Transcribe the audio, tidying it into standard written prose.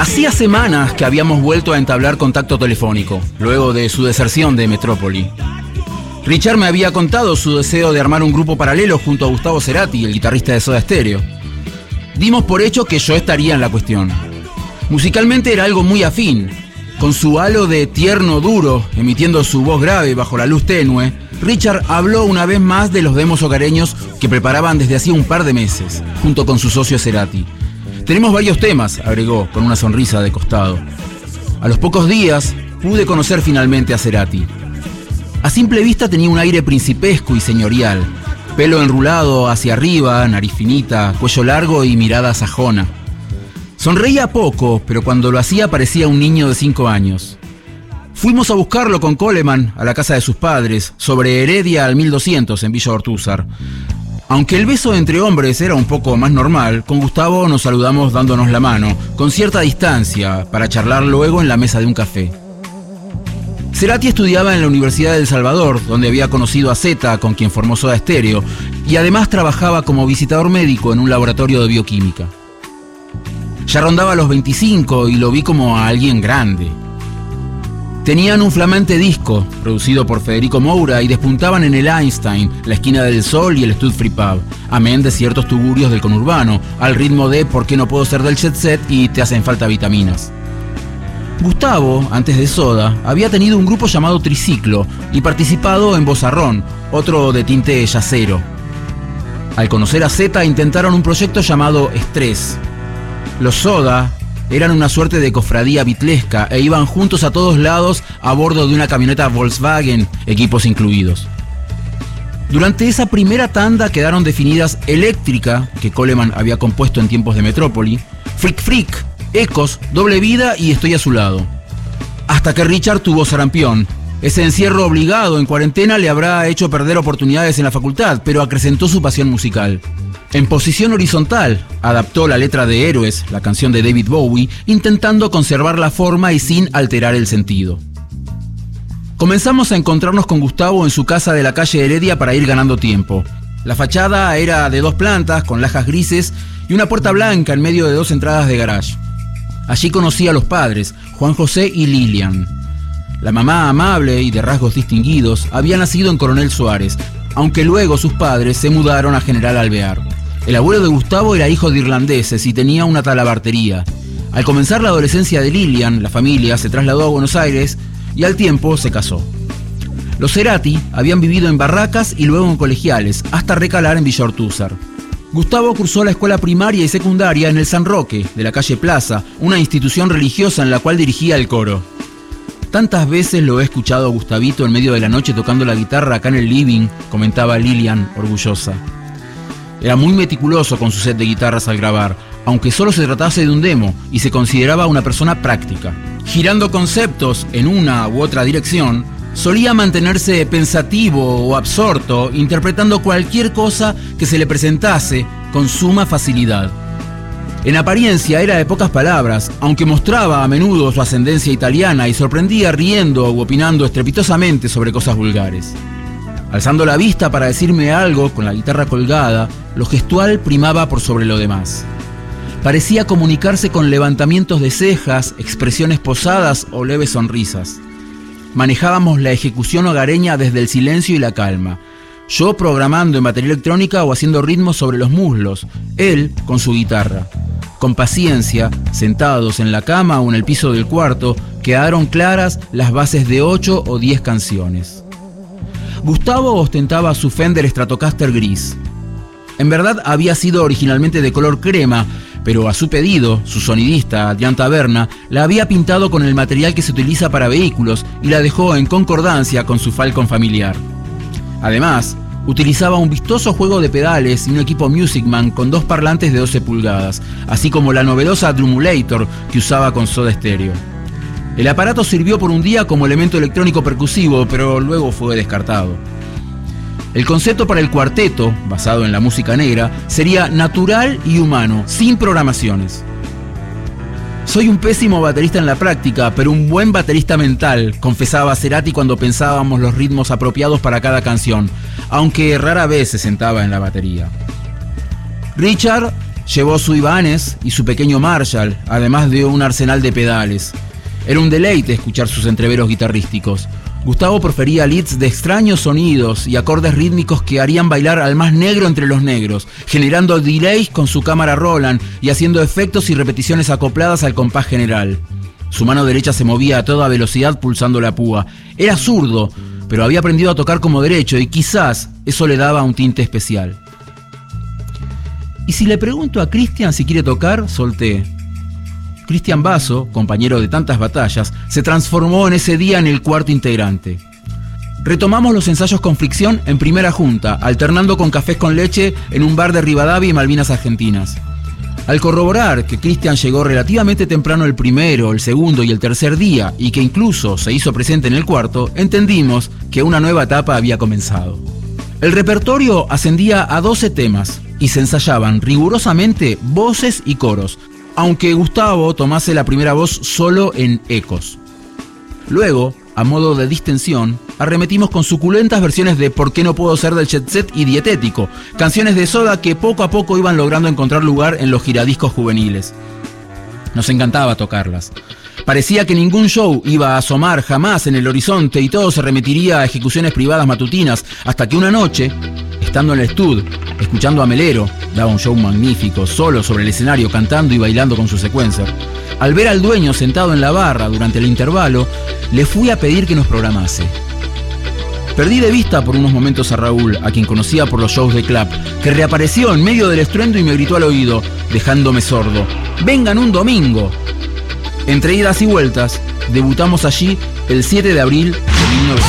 Hacía semanas que habíamos vuelto a entablar contacto telefónico, luego de su deserción de Metrópoli. Richard me había contado su deseo de armar un grupo paralelo junto a Gustavo Cerati, el guitarrista de Soda Stereo. Dimos por hecho que yo estaría en la cuestión. Musicalmente era algo muy afín. Con su halo de tierno duro, emitiendo su voz grave bajo la luz tenue, Richard habló una vez más de los demos hogareños que preparaban desde hacía un par de meses, junto con su socio Cerati. Tenemos varios temas, agregó, con una sonrisa de costado. A los pocos días, pude conocer finalmente a Cerati. A simple vista tenía un aire principesco y señorial. Pelo enrulado hacia arriba, nariz finita, cuello largo y mirada sajona. Sonreía poco, pero cuando lo hacía parecía un niño de 5 años. Fuimos a buscarlo con Coleman a la casa de sus padres, sobre Heredia al 1200 en Villa Ortúzar. Aunque el beso entre hombres era un poco más normal, con Gustavo nos saludamos dándonos la mano, con cierta distancia, para charlar luego en la mesa de un café. Cerati estudiaba en la Universidad de El Salvador, donde había conocido a Zeta, con quien formó Soda Stereo, y además trabajaba como visitador médico en un laboratorio de bioquímica. Ya rondaba los 25 y lo vi como a alguien grande. Tenían un flamante disco, producido por Federico Moura, y despuntaban en el Einstein, la Esquina del Sol y el Stud Free Pub, amén de ciertos tugurios del conurbano, al ritmo de ¿Por qué no puedo ser del jet set? Y Te hacen falta vitaminas. Gustavo, antes de Soda, había tenido un grupo llamado Triciclo y participado en Bozarrón, otro de tinte yacero. Al conocer a Zeta intentaron un proyecto llamado Estrés. Los Soda eran una suerte de cofradía bitlesca e iban juntos a todos lados a bordo de una camioneta Volkswagen, equipos incluidos. Durante esa primera tanda quedaron definidas Eléctrica, que Coleman había compuesto en tiempos de Metrópoli, Freak Freak, Ecos, Doble Vida y Estoy a su lado. Hasta que Richard tuvo sarampión. Ese encierro obligado en cuarentena le habrá hecho perder oportunidades en la facultad, pero acrecentó su pasión musical. En posición horizontal, adaptó la letra de Héroes, la canción de David Bowie, intentando conservar la forma y sin alterar el sentido. Comenzamos a encontrarnos con Gustavo en su casa de la calle Heredia para ir ganando tiempo. La fachada era de 2 plantas, con lajas grises y una puerta blanca en medio de 2 entradas de garage. Allí conocí a los padres, Juan José y Lilian. La mamá, amable y de rasgos distinguidos, había nacido en Coronel Suárez, aunque luego sus padres se mudaron a General Alvear. El abuelo de Gustavo era hijo de irlandeses y tenía una talabartería. Al comenzar la adolescencia de Lilian, la familia se trasladó a Buenos Aires y al tiempo se casó. Los Cerati habían vivido en barracas y luego en colegiales, hasta recalar en Villa Ortúzar. Gustavo cursó la escuela primaria y secundaria en el San Roque, de la calle Plaza, una institución religiosa en la cual dirigía el coro. Tantas veces lo he escuchado a Gustavito en medio de la noche tocando la guitarra acá en el living, comentaba Lilian, orgullosa. Era muy meticuloso con su set de guitarras al grabar, aunque solo se tratase de un demo, y se consideraba una persona práctica. Girando conceptos en una u otra dirección, solía mantenerse pensativo o absorto, interpretando cualquier cosa que se le presentase con suma facilidad. En apariencia era de pocas palabras, aunque mostraba a menudo su ascendencia italiana y sorprendía riendo u opinando estrepitosamente sobre cosas vulgares. Alzando la vista para decirme algo con la guitarra colgada, lo gestual primaba por sobre lo demás. Parecía comunicarse con levantamientos de cejas, expresiones posadas o leves sonrisas. Manejábamos la ejecución hogareña desde el silencio y la calma. Yo programando en batería electrónica o haciendo ritmos sobre los muslos, él con su guitarra. Con paciencia, sentados en la cama o en el piso del cuarto, quedaron claras las bases de 8 o 10 canciones. Gustavo ostentaba su Fender Stratocaster gris. En verdad había sido originalmente de color crema, pero a su pedido, su sonidista, Adrián Taberna, la había pintado con el material que se utiliza para vehículos y la dejó en concordancia con su Falcon familiar. Además, utilizaba un vistoso juego de pedales y un equipo Music Man con 2 parlantes de 12 pulgadas, así como la novedosa Drumulator que usaba con Soda Stereo. El aparato sirvió por un día como elemento electrónico percusivo, pero luego fue descartado. El concepto para el cuarteto, basado en la música negra, sería natural y humano, sin programaciones. Soy un pésimo baterista en la práctica, pero un buen baterista mental, confesaba Cerati cuando pensábamos los ritmos apropiados para cada canción, aunque rara vez se sentaba en la batería. Richard Llevó su Ibanez y su pequeño Marshall, además de un arsenal de pedales. Era un deleite escuchar sus entreveros guitarrísticos. Gustavo profería leads de extraños sonidos y acordes rítmicos que harían bailar al más negro entre los negros, generando delays con su cámara Roland y haciendo efectos y repeticiones acopladas al compás general. Su mano derecha se movía a toda velocidad pulsando la púa. Era zurdo, pero había aprendido a tocar como derecho y quizás eso le daba un tinte especial. Y si le pregunto a Cristian si quiere tocar, solté. Cristian Basso, compañero de tantas batallas, se transformó en ese día en el cuarto integrante. Retomamos los ensayos con Fricción en primera junta, alternando con cafés con leche en un bar de Rivadavia y Malvinas Argentinas. Al corroborar que Cristian llegó relativamente temprano el primero, el segundo y el tercer día, y que incluso se hizo presente en el cuarto, entendimos que una nueva etapa había comenzado. El repertorio ascendía a 12 temas y se ensayaban rigurosamente voces y coros, aunque Gustavo tomase la primera voz solo en ecos. Luego, a modo de distensión, arremetimos con suculentas versiones de ¿Por qué no puedo ser del Jet Set? Y Dietético, canciones de Soda que poco a poco iban logrando encontrar lugar en los giradiscos juveniles. Nos encantaba tocarlas. Parecía que ningún show iba a asomar jamás en el horizonte y todo se remitiría a ejecuciones privadas matutinas, hasta que una noche, estando en el estudio, escuchando a Melero, daba un show magnífico, solo sobre el escenario, cantando y bailando con su sequencer. Al ver al dueño sentado en la barra durante el intervalo, le fui a pedir que nos programase. Perdí de vista por unos momentos a Raúl, a quien conocía por los shows de club, que reapareció en medio del estruendo y me gritó al oído, dejándome sordo: ¡vengan un domingo! Entre idas y vueltas, debutamos allí el 7 de abril de 1900.